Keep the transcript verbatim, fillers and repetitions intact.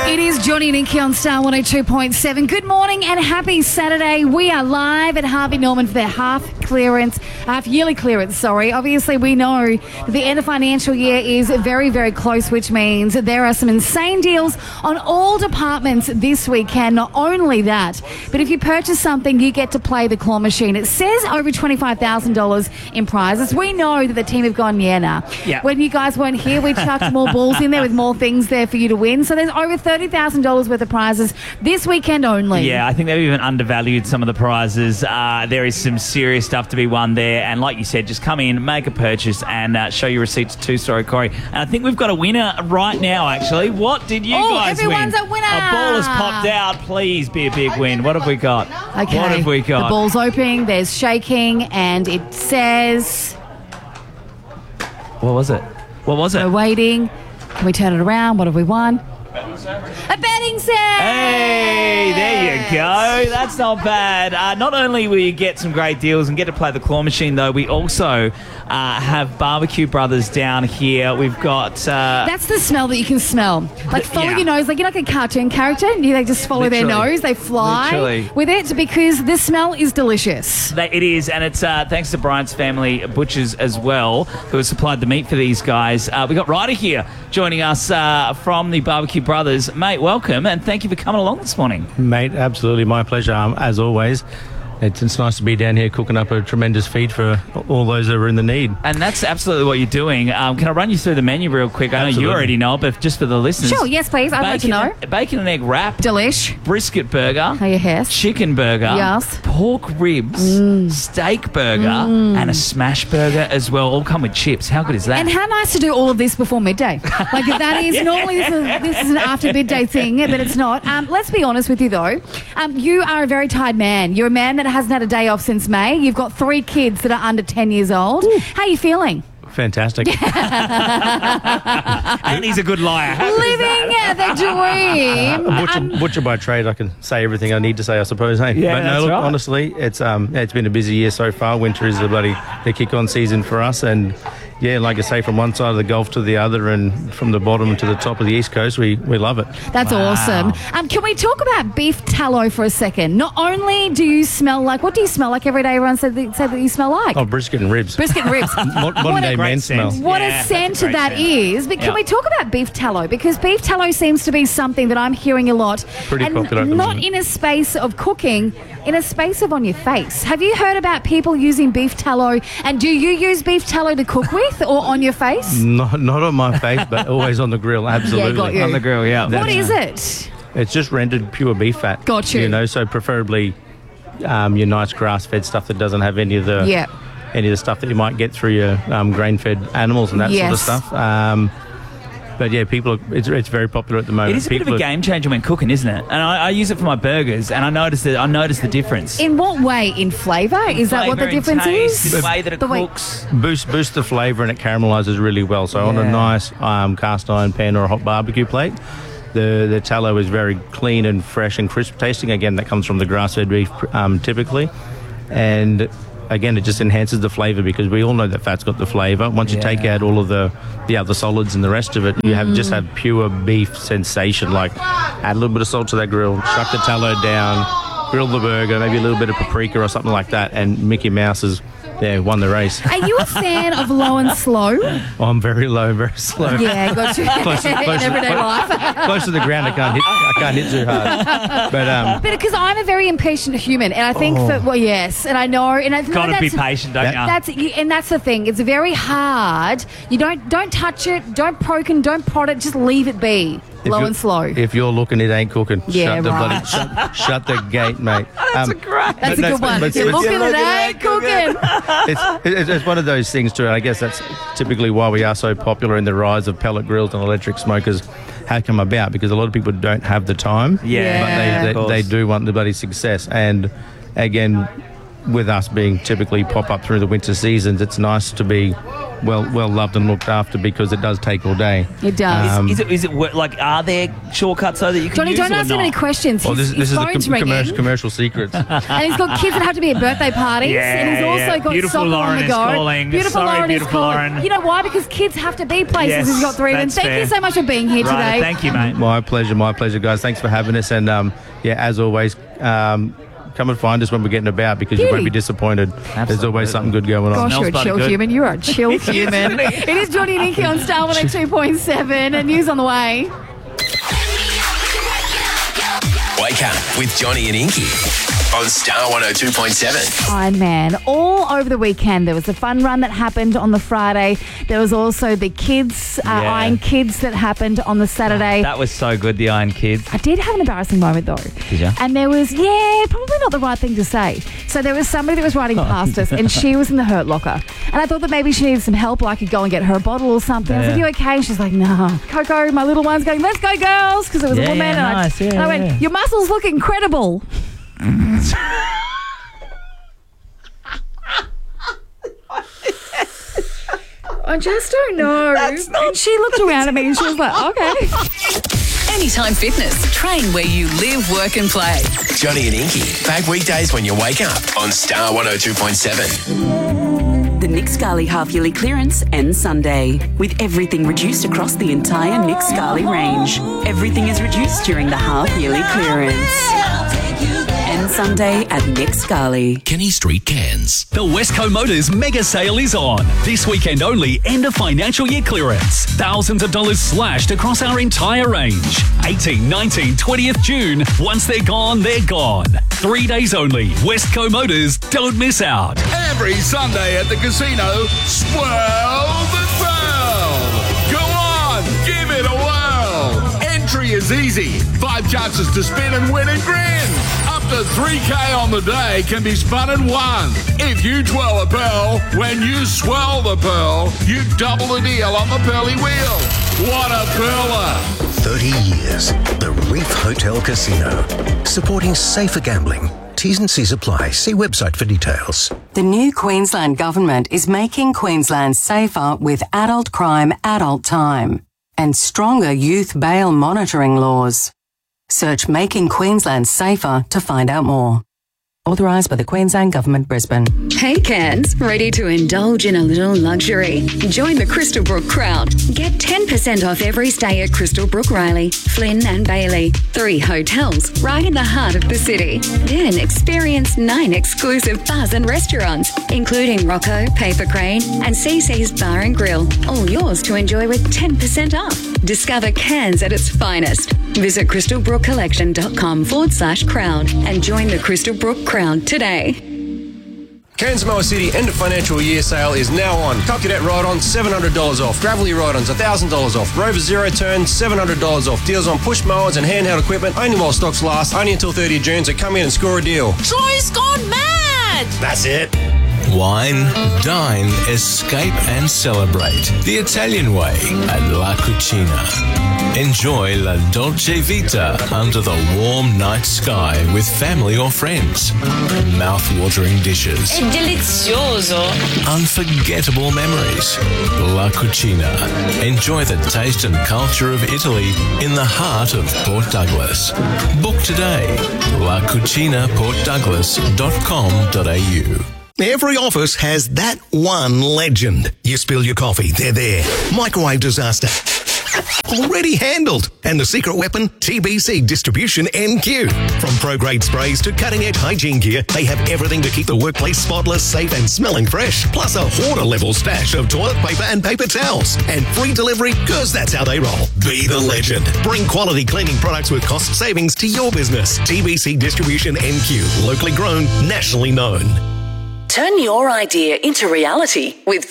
It is Johnny and Inky on Star one oh two point seven. Good morning and happy Saturday. We are live at Harvey Norman for their half clearance, half yearly clearance, sorry. Obviously, we know that the end of financial year is very, very close, which means there are some insane deals on all departments this weekend. Not only that, but if you purchase something, you get to play the claw machine. It says over twenty-five thousand dollars in prizes. We know that the team have gone, yeah, nah. Yeah. When you guys weren't here, we chucked more balls in there with more things there for you to win. So there's over thirty thousand dollars worth of prizes this weekend only. Yeah, I think they've even undervalued some of the prizes. Uh, there is some serious stuff to be won there. And like you said, just come in, make a purchase, and uh, show your receipt to Two-Story Corey. And I think we've got a winner right now, actually. What did you oh, guys everyone's win? a winner. A ball has popped out. Please be a big win. What have we got? Okay. What have we got? The ball's opening, there's shaking, and it says... What was it? What was it? We're waiting. Can we turn it around? What have we won? A betting set! Hey, there you go. That's not bad. Uh, not only will you get some great deals and get to play the claw machine, though, we also uh, have Barbecue Brothers down here. We've got... Uh, That's the smell that you can smell. Like, follow yeah. your nose. Like, you're like a cartoon character. You They just follow Literally. their nose. They fly Literally. with it because the smell is delicious. They, it is, and it's uh, thanks to Bryant's family butchers as well, who have supplied the meat for these guys. Uh, we got Ryder here joining us uh, from the Barbecue Brothers. Mate, welcome, and thank you for coming along this morning. Mate, absolutely my pleasure, um, as always. It's, it's nice to be down here cooking up a tremendous feed for all those that are in the need. And that's absolutely what you're doing. Um, can I run you through the menu real quick? I know Absolutely. you already know, but just for the listeners. Sure, yes, please. I'd like to know. Bacon, bacon and egg wrap, Delish. brisket burger, Oh, yes. chicken burger, Yes. pork ribs, steak burger, and a smash burger as well. All come with chips. How good is that? And how nice to do all of this before midday. Like, that is normally this is, this is an after midday thing, but it's not. Um, let's be honest with you, though. Um, you are a very tired man. You're a man that hasn't had a day off since May. You've got three kids that are under ten years old. Ooh. How are you feeling? Fantastic. And he's a good liar. How good is Living that? the dream. A butcher, butcher by trade, I can say everything I need to say, I suppose. Hey, Yeah, but no, that's look, right. honestly, it's um, it's been a busy year so far. Winter is the bloody the kick-on season for us, and yeah, like I say, from one side of the Gulf to the other, and from the bottom to the top of the East Coast, we we love it. That's Wow. awesome. Um, can we talk about beef tallow for a second? Not only do you smell like, what do you smell like every day? Everyone said that, said that you smell like. Oh, brisket and ribs. Brisket and ribs. Mo- modern What a day great men smell. scent. What Yeah, a that's scent a great that scent. is. But can Yeah. we talk about beef tallow? Because beef tallow seems to be something that I'm hearing a lot. Pretty and popular at the not moment. in a space of cooking, in a space of on your face. Have you heard about people using beef tallow? And do you use beef tallow to cook with or on your face? Not, not on my face, but always on the grill. Absolutely. got you. On the grill, yeah. What is it? It's just rendered pure beef fat. Got you. You know, so preferably um, your nice grass-fed stuff that doesn't have any of the Yeah. any of the stuff that you might get through your um, grain-fed animals and that Yes. sort of stuff. Um, but yeah, people, are, it's it's very popular at the moment. It is a bit of People a are- game changer when cooking, isn't it? And I, I use it for my burgers, and I noticed that I noticed the difference. In what way? In flavour? Is that what the Flavour and difference taste, is? The way that it The way- cooks. Boost boost the flavour and it caramelizes really well. So on a Yeah. nice um, cast iron pan or a hot barbecue plate, the the tallow is very clean and fresh and crisp tasting. Again, that comes from the grass-fed beef um, typically, and again, it just enhances the flavour because we all know that fat's got the flavour. Once you Yeah. take out all of the the other solids and the rest of it, you have just have pure beef sensation. Like add a little bit of salt to that grill, chuck the tallow down, grill the burger, maybe a little bit of paprika or something like that, and Mickey Mouse has yeah won the race. Are you a fan of low and slow? Oh, I'm very low, very slow. Yeah, got you. Close to- close to- in everyday life. Close to the ground, I can't hit. I can't hit too hard. But um, But because I'm a very impatient human, and I think that well, yes, and I know, and I know Got to be that's- patient, don't That- you? That's and that's the thing. It's very hard. You don't don't touch it, don't poke and don't prod it. Just leave it be. if Low you're- and slow. If you're looking, it ain't cooking. Yeah, shut the right. bloody shut, shut the gate, mate. That's great. That's a no, good one. but If you're it's- looking at it, cooking. it's, it's, it's one of those things too. And I guess that's typically why we are so popular in the rise of pellet grills and electric smokers have come about, because a lot of people don't have the time. Yeah. But Yeah. they, Of they, course. they do want the bloody success. And again, with us being typically pop up through the winter seasons, it's nice to be well well loved and looked after because it does take all day. It does. Um, Is it, is it wor- like, are there shortcuts though that you can Johnny, use don't or ask him not? any questions. Well, His, this, this his is the phone's com- ringing. commercial, commercial secrets. And he's got kids that have to be at birthday parties. Yeah, and he's also yeah. got Beautiful soccer Lauren on the is go. calling. Beautiful Sorry, Lauren beautiful is calling. Lauren. You know why? Because kids have to be places. Yes, he's got three of them. that's Thank fair. you so much for being here Right, today. thank you, mate. My pleasure, my pleasure, guys. Thanks for having us. And um, yeah, as always, um, come and find us when we're getting about because you Beauty. won't be disappointed. There's Absolutely. always something good going on. Gosh, you're a Smells chill bloody good. human. You're a chill human. It is Johnny and Inky on Star one oh two point seven. And news on the way. Wake up with Johnny and Inky on Star one oh two point seven. Iron Man. All over the weekend, there was the fun run that happened on the Friday. There was also the kids, uh, Yeah. Iron Kids that happened on the Saturday. That was so good, the Iron Kids. I did have an embarrassing moment though. Did ya? And there was, yeah, probably not the right thing to say. So there was somebody that was riding Oh, past us and she was in the hurt locker. And I thought that maybe she needed some help or I could go and get her a bottle or something. I was Yeah. like, you okay? And she's like, no. Coco, my little one's going, let's go girls, because it was Yeah, a woman. yeah, and nice. I, Yeah, and I went, yeah. your muscles look incredible. I just don't know. And she looked around at me and she was like, okay. Anytime Fitness. Train where you live, work and play. Johnny and Inky, back weekdays when you wake up on Star one oh two point seven. The Nick Scali half-yearly clearance ends Sunday, with everything reduced across the entire Nick Scali range. Everything is reduced during the half-yearly clearance. Ends Sunday at Nick Scali. Kenny Street, Cairns. The Westco Motors mega sale is on. This weekend only, end of financial year clearance. Thousands of dollars slashed across our entire range. eighteenth, nineteenth, twentieth June. Once they're gone, they're gone. Three days only. Westco Motors. Don't miss out. Every Sunday at the casino, swirl the twirl. Go on, give it a whirl. Entry is easy. Five chances to spin and win and grin. Up to three K on the day can be spun and won. If you twirl a pearl, when you swirl the pearl, you double the deal on the pearly wheel. What a pearler. thirty years. The Reef Hotel Casino. Supporting safer gambling. T's and C's apply. See website for details. The new Queensland Government is making Queensland safer with adult crime adult time and stronger youth bail monitoring laws. Search Making Queensland Safer to find out more. Authorised by the Queensland Government, Brisbane. Hey Cairns, ready to indulge in a little luxury? Join the Crystal Brook crowd. Get ten percent off every stay at Crystal Brook Riley, Flynn and Bailey. Three hotels right in the heart of the city. Then experience nine exclusive bars and restaurants, including Rocco, Paper Crane and C C's Bar and Grill. All yours to enjoy with ten percent off. Discover Cairns at its finest. Visit crystalbrookcollection.com forward slash crowd and join the Crystal Brook crowd today. Cairns Moa City end of financial year sale is now on. Top Cadet ride-on, seven hundred dollars off. Gravelly ride-ons, one thousand dollars off. Rover Zero Turn, seven hundred dollars off. Deals on push mowers and handheld equipment, only while stocks last, only until thirtieth of June, so come in and score a deal. Troy's gone mad! That's it. Wine, dine, escape and celebrate the Italian way at La Cucina. Enjoy La Dolce Vita under the warm night sky with family or friends. Mouth-watering dishes. È delizioso! Unforgettable memories. La Cucina. Enjoy the taste and culture of Italy in the heart of Port Douglas. Book today. la cucina port douglas dot com dot a u. Every office has that one legend. You spill your coffee, they're there. Microwave disaster. Already handled. And the secret weapon, T B C Distribution N Q. From pro-grade sprays to cutting-edge hygiene gear, they have everything to keep the workplace spotless, safe and smelling fresh. Plus a hoarder-level stash of toilet paper and paper towels. And free delivery, because that's how they roll. Be the legend. Bring quality cleaning products with cost savings to your business. T B C Distribution N Q. Locally grown, nationally known. Turn your idea into reality with